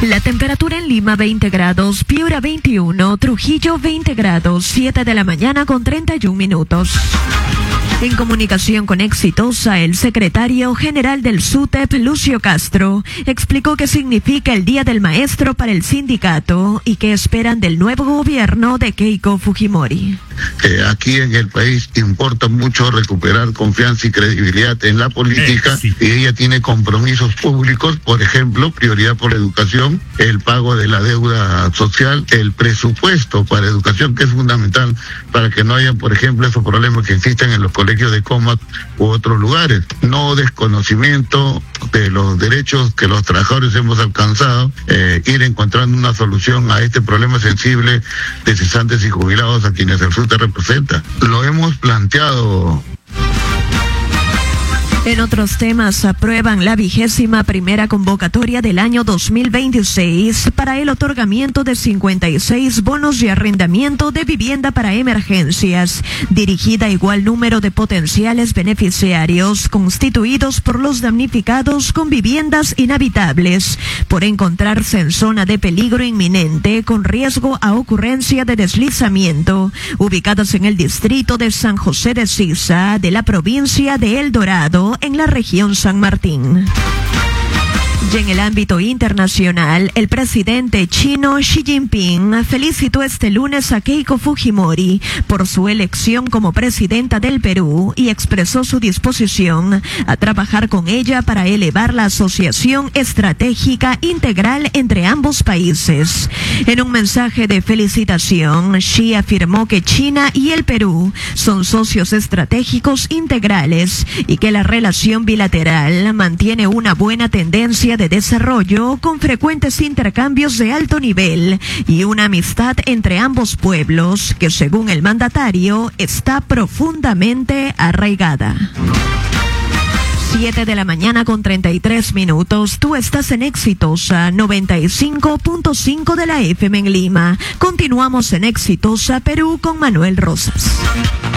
La temperatura en Lima 20 grados, Piura 21, Trujillo 20 grados, 7 de la mañana con 31 minutos. En comunicación con Exitosa, el secretario general del SUTEP, Lucio Castro, explicó qué significa el Día del Maestro para el sindicato y qué esperan del nuevo gobierno de Keiko Fujimori. Aquí en el país importa mucho recuperar confianza y credibilidad en la política, sí. Y ella tiene compromisos públicos, por ejemplo, prioridad por la educación, el pago de la deuda social, el presupuesto para educación, que es fundamental para que no hayan, por ejemplo, esos problemas que existen en los colegios de Comac u otros lugares. No desconocimiento de los derechos que los trabajadores hemos alcanzado, ir encontrando una solución a este problema sensible de cesantes y jubilados a quienes el SUTEP representa. Lo hemos planteado. En otros temas, aprueban la 21ª convocatoria del año 2026 para el otorgamiento de 56 bonos de arrendamiento de vivienda para emergencias, dirigida a igual número de potenciales beneficiarios constituidos por los damnificados con viviendas inhabitables por encontrarse en zona de peligro inminente con riesgo a ocurrencia de deslizamiento, ubicadas en el distrito de San José de Sisa de la provincia de El Dorado, en la región San Martín. Y en el ámbito internacional, el presidente chino Xi Jinping felicitó este lunes a Keiko Fujimori por su elección como presidenta del Perú y expresó su disposición a trabajar con ella para elevar la asociación estratégica integral entre ambos países. En un mensaje de felicitación, Xi afirmó que China y el Perú son socios estratégicos integrales y que la relación bilateral mantiene una buena tendencia de desarrollo con frecuentes intercambios de alto nivel y una amistad entre ambos pueblos que, según el mandatario, está profundamente arraigada. 7 de la mañana con 33 minutos. Tú estás en Exitosa 95.5 de la FM en Lima. Continuamos en Exitosa Perú con Manuel Rosas.